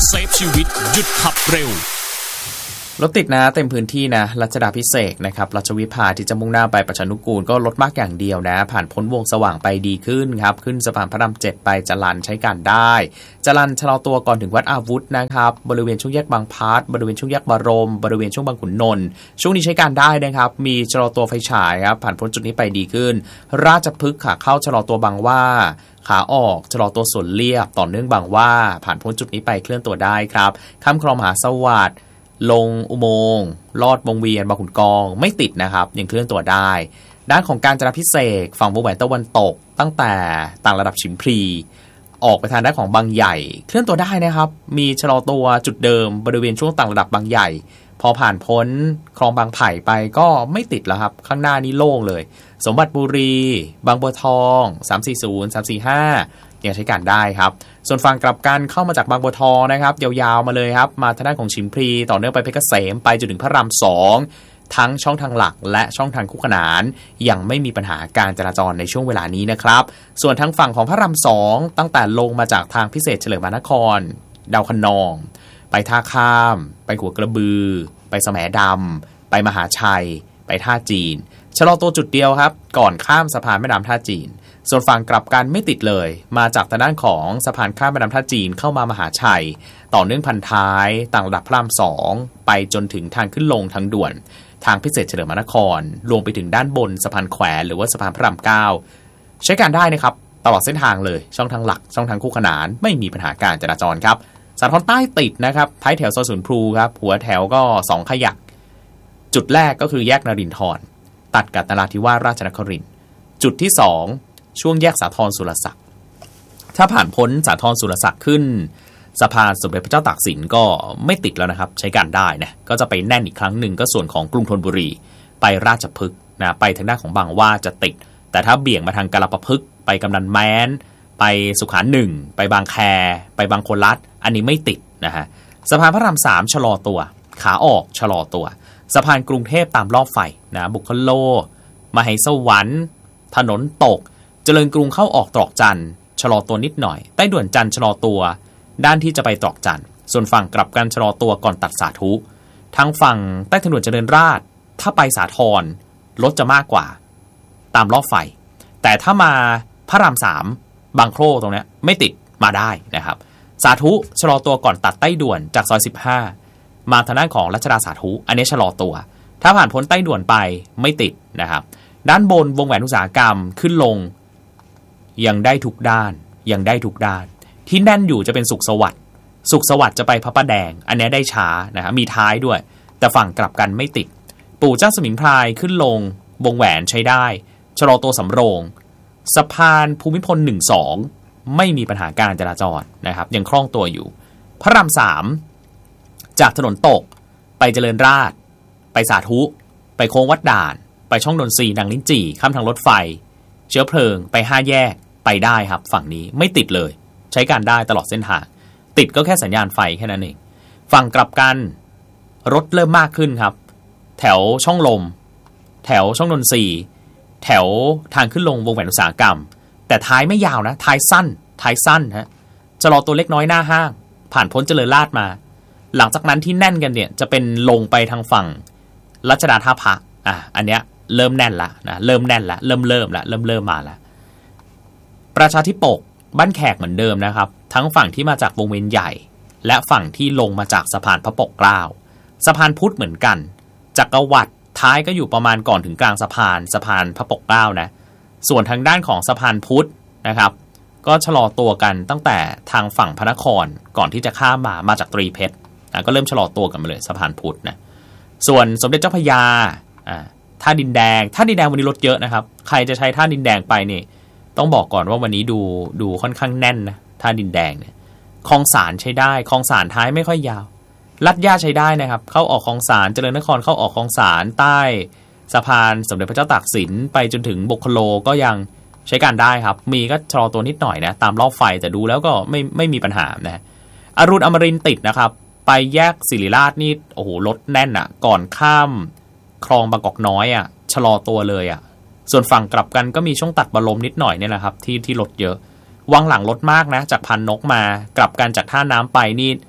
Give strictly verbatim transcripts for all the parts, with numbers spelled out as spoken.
เซฟชีวิตหยุดขับเร็วรถติดนะเต็มพื้นที่นะรัชดาภิเษกนะครับรัชวิภาที่จะมุ่งหน้าไปประชานุกูลก็ลดมากอย่างเดียวนะผ่านพ้นวงสว่างไปดีขึ้นครับขึ้นสะพานพระรามเจ็ดไปจรัญใช้การได้จรัญชะลอตัวก่อนถึงวัดอาวุธนะครับบริเวณช่วงแยกบางพลัดบริเวณช่วงแยกบรมบริเวณช่วงบางขุนนนท์ช่วงนี้ใช้การได้นะครับมีชะลอตัวไฟฉายครับผ่านพ้นจุดนี้ไปดีขึ้นราชพฤกษ์ขาเข้าชะลอตัวบางว่าขาออกชะลอตัวสวนเลียบต่อเนื่องบางว่าผ่านพ้นจุดนี้ไปเคลื่อนตัวได้ครับข้ามคลองมหาสวัสดิ์ลงอุโมงค์ลอดวงเวียนบางขุนกองไม่ติดนะครับยังเคลื่อนตัวได้ด้านของการจราพิเศษฝั่งวงแหวนตะวันตกตั้งแต่ต่างระดับฉิมพลีออกไปทางด้านของบางใหญ่เคลื่อนตัวได้นะครับมีชะลอตัวจุดเดิมบริเวณช่วงต่างระดับบางใหญ่พอผ่านพ้นคลองบางไผ่ไปก็ไม่ติดแล้วครับข้างหน้านี้โล่งเลยสมบัติบุรีบางบัวทองสามสี่ศูนย์ สามสี่ห้ายังใช้การได้ครับส่วนฝั่งกลับกันเข้ามาจากบางบัวทองนะครับยาวๆมาเลยครับมาทางด้านของฉิมพลีต่อเนื่องไปเพชรเกษมไปจนถึงพระรามสองทั้งช่องทางหลักและช่องทางคู่ขนานยังไม่มีปัญหาการจราจรในช่วงเวลานี้นะครับส่วนทางฝั่งของพระรามสองตั้งแต่ลงมาจากทางพิเศษเฉลิมพระนครดาวคะนองไปท่าข้ามไปหัวกระบือไปแสมดำไปมหาชัยไปท่าจีนชะลอตัวจุดเดียวครับก่อนข้ามสะพานแม่น้ำท่าจีนส่วนฝั่งกลับกันไม่ติดเลยมาจากทางด้านของสะพานข้ามแม่น้ำท่าจีนเข้ามามหาชัยต่อเนื่องพันท้ายต่างระดับพระรามสองไปจนถึงทางขึ้นลงทางด่วนทางพิเศษเฉลิมพระนครรวมไปถึงด้านบนสะพานแขวนหรือว่าสะพานพระรามเก้าใช้การได้นะครับตลอดเส้นทางเลยช่องทางหลักช่องทางคู่ขนานไม่มีปัญหาการจราจรครับสาทรใต้ติดนะครับท้ายแถวซอยสวนพลูครับหัวแถวก็สองขยักจุดแรกก็คือแยกนรินทร์ตัดกับนราธิวาสราชนครินทร์จุดที่สองช่วงแยกสาทรสุรศักดิ์ถ้าผ่านพ้นสาทรสุรศักดิ์ขึ้นสะพานสมเด็จพระเจ้าตากสินก็ไม่ติดแล้วนะครับใช้การได้นะก็จะไปแน่นอีกครั้งหนึ่งก็ส่วนของกรุงธนบุรีไปราชพฤกษ์นะไปทางด้านของบางว่าจะติดแต่ถ้าเบี่ยงมาทางกาฬปพฤกษ์ไปกำนันแม้นไปสุขาหนึ่งไปบางแคไปบางโคลัดอันนี้ไม่ติดนะฮะสะพานพระรามสามชะลอตัวขาออกชะลอตัวสะพานกรุงเทพตามรอบไฟนะบุคโลมหิสวรรค์ถนนตกเจริญกรุงเข้าออกตรอกจันทร์ชะลอตัวนิดหน่อยใต้ด่วนจันทร์ชะลอตัวด้านที่จะไปตรอกจันทร์ส่วนฝั่งกลับกันชะลอตัวก่อนตัดสาธุทางฝั่งใต้ถนนเจริญราษฎร์ถ้าไปสาทรรถจะมากกว่าตามรอบไฟแต่ถ้ามาพระรามสามบางโคร่ตรงนี้ไม่ติดมาได้นะครับสาธุชะลอตัวก่อนตัดใต้ด่วนจากซอยสิบห้ามาทางด้านของรัชดาสาธุอันนี้ชะลอตัวถ้าผ่านพ้นใต้ด่วนไปไม่ติดนะครับด้านบนวงแหวนอุตสาหกรรมขึ้นลงยังได้ทุกด้านยังได้ทุกด้านที่แน่นอยู่จะเป็นสุขสวัสดิ์สุขสวัสดิ์จะไปพระประแดงอันนี้ได้ช้านะครับมีท้ายด้วยแต่ฝั่งกลับกันไม่ติดปู่เจ้าสมิงพรายขึ้นลงวงแหวนใช้ได้ชะลอตัวสำโรงสะพานภูมิพลหนึ่งสองไม่มีปัญหาการจราจรนะครับยังคล่องตัวอยู่พระรามสามจากถนนตกไปเจริญราษฎร์ไปสาธุไปโค้งวัดด่านไปช่องนนทรีนางลิ้นจี่ข้ามทางรถไฟเชื้อเพลิงไปห้าแยกไปได้ครับฝั่งนี้ไม่ติดเลยใช้การได้ตลอดเส้นทางติดก็แค่สัญญาณไฟแค่นั้นเองฝั่งกลับกันรถเริ่มมากขึ้นครับแถวช่องลมแถวช่องนนทรีแถวทางขึ้นลงวงแหวนอุตสาหกรรมแต่ท้ายไม่ยาวนะท้ายสั้นท้ายสั้นฮะจะรอตัวเล็กน้อยหน้าห้างผ่านพ้นเจริญราษฎร์มาหลังจากนั้นที่แน่นกันเนี่ยจะเป็นลงไปทางฝั่งรัชดาท่าพระอ่ะอันเนี้ยเริ่มแน่นละนะเริ่มแน่นละเริ่มเริ่มละเริ่มเริ่มมาละประชาธิปกบ้านแขกเหมือนเดิมนะครับทั้งฝั่งที่มาจากวงเวียนใหญ่และฝั่งที่ลงมาจากสะพานพระปกเกล้าสะพานพุทธเหมือนกันจักรวรรดิท้ายก็อยู่ประมาณก่อนถึงกลางสะพานสะพานพระปกเกล้านะส่วนทางด้านของสะพานพุทธนะครับก็ชะลอตัวกันตั้งแต่ทางฝั่งพระนครก่อนที่จะข้ามมามาจากตรีเพชรนะก็เริ่มชะลอตัวกันมาเลยสะพานพุทธนะส่วนสมเด็จเจ้าพระยาอ่าท่าดินแดงท่าดินแดงวันนี้รถเยอะนะครับใครจะใช้ท่าดินแดงไปนี่ต้องบอกก่อนว่าวันนี้ดูดูค่อนข้างแน่นนะท่าดินแดงเนี่ยคลองสารใช้ได้คลองสารท้ายไม่ค่อยยาวลัดย่าใช้ได้นะครับเข้าออกคลองสารเจริญนครเข้าออกคลองสารใต้สะพานสมเด็จพระเจ้าตากสินไปจนถึงบุคโลก็ยังใช้การได้ครับมีก็ชะลอตัวนิดหน่อยนะตามรอบไฟแต่ดูแล้วก็ไม่ไม่มีปัญหานะอรุณอมรินทร์ติดนะครับไปแยกศิริราชนี่โอ้โหรถแน่นอ่ะก่อนข้ามคลองบางกอกน้อยอ่ะชะลอตัวเลยอ่ะส่วนฝั่งกลับกันก็มีช่วงตัดบรมนิดหน่อยเนี่ยแหละครับที่ที่รถเยอะวังหลังรถมากนะจากพันนกมากลับกันจากท่าน้ำไปนี่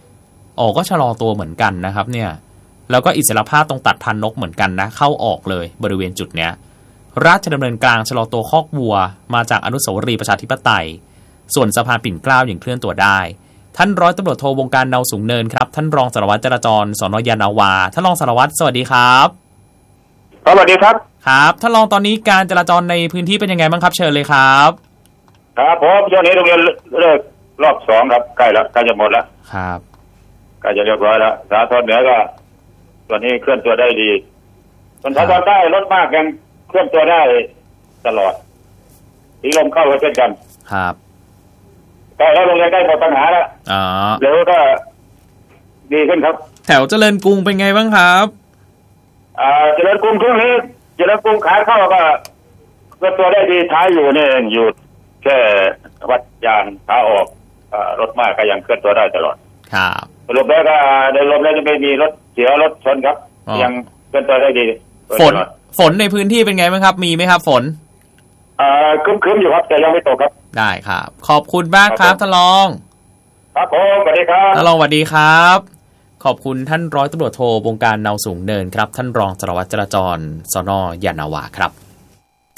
อ๋อก็ชะลอตัวเหมือนกันนะครับเนี่ยแล้วก็อิสรภาพตรงตัดพันนกเหมือนกันนะเข้าออกเลยบริเวณจุดเนี้ยราชดำเนินกลางชะลอตัวคอกวัวมาจากอนุสาวรีย์ประชาธิปไตยส่วนสะพานปิ่นเกล้าอย่างเคลื่อนตัวได้ท่านร้อยตำรวจโทวงการเนาสูงเนินครับท่านรองสารวัตรจราจรสน.ยานนาวาท่านรองสารวัตรสวัสดีครับสวัสดีครับครับท่านรองตอนนี้การจราจรในพื้นที่เป็นยังไงบ้างครับเชิญเลยครับครับผมช่วงนี้โรงเรียนเลิกรอบสองครับใกล้แล้วใกล้จะหมดแล้วครับใกล้จะเรียบร้อยแล้วสาทรเหนือก็ตัวนี้เคลื่อนตัวได้ดีส่วนสาทรใต้รถมากยังเคลื่อนตัวได้ตลอดสีลมเข้าก็เช่นกันครับใกล้แล้วโรงเรียนใกล้หมดปัญหาแล้วอ๋อเดี๋ยวก็ดีขึ้นครับแถวเจริญกรุงเป็นไงบ้างครับอ่าเจริญกรุงช่วงนี้เจริญกรุงขาเข้าก็เคลื่อนตัวได้ดีท้ายอยู่นี่เองอยู่แค่วัดยานขาออกอ่ารถมากก็ยังเคลื่อนตัวได้ตลอดครับสรุปแล้วก็ในลมแล้วจะไม่มีรถเสียรถชนครับยังเคลื่อนตัวได้ดีฝนฝนในพื้นที่เป็นไงบ้างครับมีไหมครับฝนอ่าครึ้มๆอยู่ครับแต่ยังไม่ตกครับได้ครับขอบคุณมากครับท่านรองครับผมสวัสดีครับท่านรองสวัสดีครับขอบคุณท่านร้อยตำรวจโทวงการเนาสูงเนินครับท่านรองสารวัตรจราจรสน.ยานนาวาครับ